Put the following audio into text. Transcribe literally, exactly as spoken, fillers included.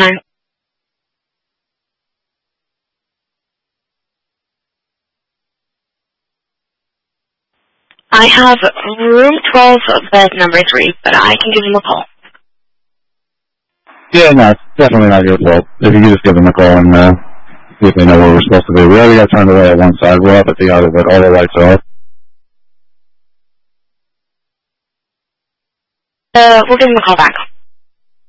Nine. I have room twelve, bed number three, but I can give him a call. Yeah, no, it's definitely not your fault. If you could just give them a call and uh, see if they know where we're supposed to be. We already got turned away at one side. We're up at the other, but all the lights are off. Uh, we'll give him a call back.